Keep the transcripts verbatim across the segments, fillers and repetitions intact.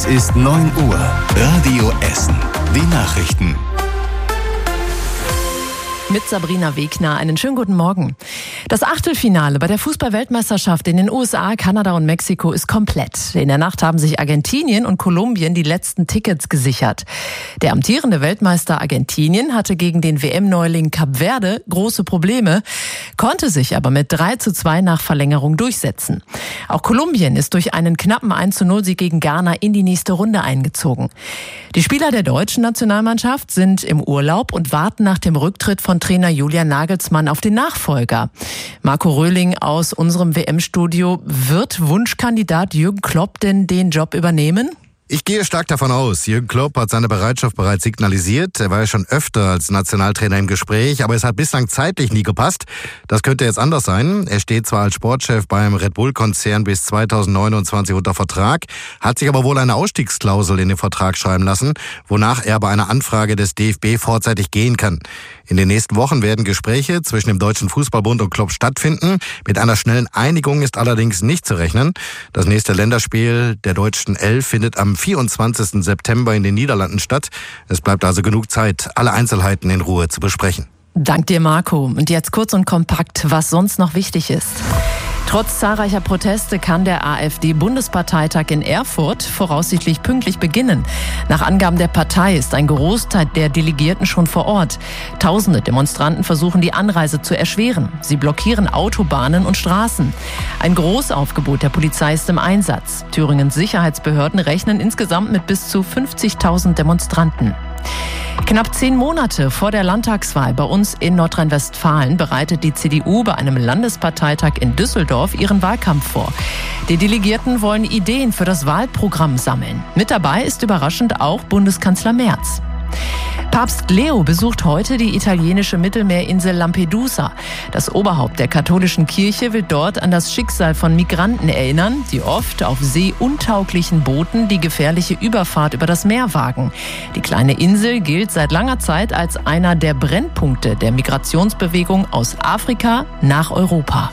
ist neun Uhr. Radio Essen. Die Nachrichten. Mit Sabrina Wegner. Einen schönen guten Morgen. Das Achtelfinale bei der Fußball-Weltmeisterschaft in den U S A, Kanada und Mexiko ist komplett. In der Nacht haben sich Argentinien und Kolumbien die letzten Tickets gesichert. Der amtierende Weltmeister Argentinien hatte gegen den W M-Neuling Kap Verde große Probleme, konnte sich aber mit drei zu zwei nach Verlängerung durchsetzen. Auch Kolumbien ist durch einen knappen eins zu null Sieg gegen Ghana in die nächste Runde eingezogen. Die Spieler der deutschen Nationalmannschaft sind im Urlaub und warten nach dem Rücktritt von Trainer Julian Nagelsmann auf den Nachfolger. Marco Röhling aus unserem W M-Studio. Wird Wunschkandidat Jürgen Klopp denn den Job übernehmen? Ich gehe stark davon aus. Jürgen Klopp hat seine Bereitschaft bereits signalisiert. Er war ja schon öfter als Nationaltrainer im Gespräch, aber es hat bislang zeitlich nie gepasst. Das könnte jetzt anders sein. Er steht zwar als Sportchef beim Red Bull-Konzern bis zweitausendneunundzwanzig unter Vertrag, hat sich aber wohl eine Ausstiegsklausel in den Vertrag schreiben lassen, wonach er bei einer Anfrage des D F B vorzeitig gehen kann. In den nächsten Wochen werden Gespräche zwischen dem Deutschen Fußballbund und Klopp stattfinden. Mit einer schnellen Einigung ist allerdings nicht zu rechnen. Das nächste Länderspiel der deutschen Elf findet am vierundzwanzigsten September in den Niederlanden statt. Es bleibt also genug Zeit, alle Einzelheiten in Ruhe zu besprechen. Dank dir, Marco. Und jetzt kurz und kompakt, was sonst noch wichtig ist. Trotz zahlreicher Proteste kann der AfD-Bundesparteitag in Erfurt voraussichtlich pünktlich beginnen. Nach Angaben der Partei ist ein Großteil der Delegierten schon vor Ort. Tausende Demonstranten versuchen, die Anreise zu erschweren. Sie blockieren Autobahnen und Straßen. Ein Großaufgebot der Polizei ist im Einsatz. Thüringens Sicherheitsbehörden rechnen insgesamt mit bis zu fünfzigtausend Demonstranten. Knapp zehn Monate vor der Landtagswahl bei uns in Nordrhein-Westfalen bereitet die C D U bei einem Landesparteitag in Düsseldorf ihren Wahlkampf vor. Die Delegierten wollen Ideen für das Wahlprogramm sammeln. Mit dabei ist überraschend auch Bundeskanzler Merz. Papst Leo besucht heute die italienische Mittelmeerinsel Lampedusa. Das Oberhaupt der katholischen Kirche will dort an das Schicksal von Migranten erinnern, die oft auf seeuntauglichen Booten die gefährliche Überfahrt über das Meer wagen. Die kleine Insel gilt seit langer Zeit als einer der Brennpunkte der Migrationsbewegung aus Afrika nach Europa.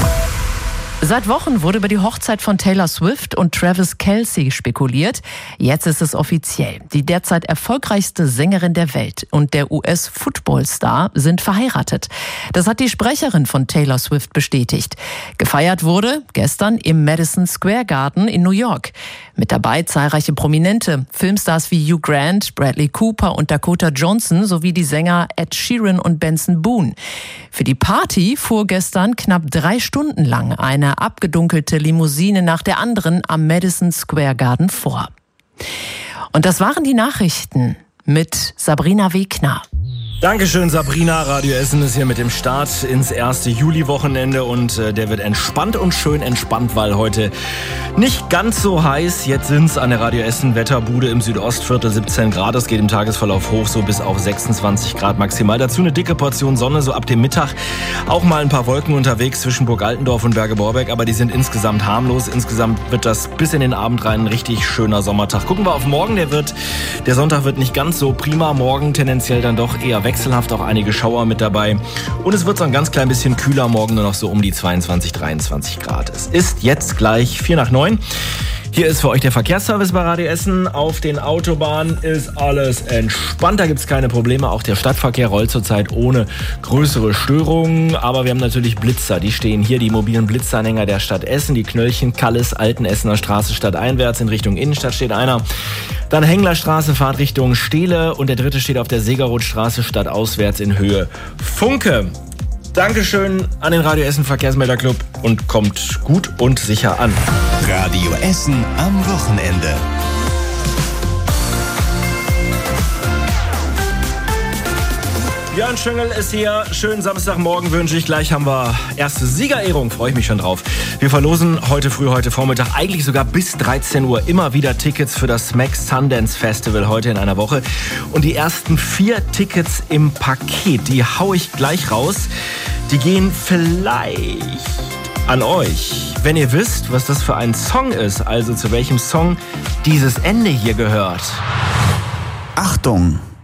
Seit Wochen wurde über die Hochzeit von Taylor Swift und Travis Kelce spekuliert. Jetzt ist es offiziell. Die derzeit erfolgreichste Sängerin der Welt und der U S-Football-Star sind verheiratet. Das hat die Sprecherin von Taylor Swift bestätigt. Gefeiert wurde gestern im Madison Square Garden in New York. Mit dabei zahlreiche Prominente, Filmstars wie Hugh Grant, Bradley Cooper und Dakota Johnson sowie die Sänger Ed Sheeran und Benson Boone. Für die Party fuhr gestern knapp drei Stunden lang eine abgedunkelte Limousine nach der anderen am Madison Square Garden vor. Und das waren die Nachrichten mit Sabrina Wegner. Dankeschön, Sabrina. Radio Essen ist hier mit dem Start ins erste Juli-Wochenende und äh, der wird entspannt und schön entspannt, weil heute nicht ganz so heiß. Jetzt sind's an der Radio Essen Wetterbude im Südostviertel siebzehn Grad. Es geht im Tagesverlauf hoch, so bis auf sechsundzwanzig Grad maximal. Dazu eine dicke Portion Sonne, so ab dem Mittag. Auch mal ein paar Wolken unterwegs zwischen Burg Altendorf und Berge Borbeck, aber die sind insgesamt harmlos. Insgesamt wird das bis in den Abend rein ein richtig schöner Sommertag. Gucken wir auf morgen, der wird, der Sonntag wird nicht ganz so prima. Morgen tendenziell dann doch eher wechselhaft, auch einige Schauer mit dabei. Und es wird so ein ganz klein bisschen kühler, morgen nur noch so um die zweiundzwanzig, dreiundzwanzig Grad. Es ist jetzt gleich vier nach neun. Hier ist für euch der Verkehrsservice bei Radio Essen. Auf den Autobahnen ist alles entspannt, da gibt es keine Probleme. Auch der Stadtverkehr rollt zurzeit ohne größere Störungen. Aber wir haben natürlich Blitzer, die stehen hier, die mobilen Blitzanhänger der Stadt Essen. Die Knöllchen, Kalles, Altenessener Straße stadteinwärts, in Richtung Innenstadt steht einer. Dann Henglerstraße, Fahrt Richtung Steele. Und der dritte steht auf der Segerrothstraße, stadtauswärts in Höhe Funke. Dankeschön an den Radio Essen Verkehrsmelderclub und kommt gut und sicher an. Radio Essen am Wochenende. Björn Schöngel ist hier. Schönen Samstagmorgen wünsche ich. Gleich haben wir erste Siegerehrung. Freue ich mich schon drauf. Wir verlosen heute früh, heute Vormittag, eigentlich sogar bis dreizehn Uhr immer wieder Tickets für das Smack Sundance Festival heute in einer Woche. Und die ersten vier Tickets im Paket, die hau ich gleich raus. Die gehen vielleicht an euch. Wenn ihr wisst, was das für ein Song ist, also zu welchem Song dieses Ende hier gehört. Achtung!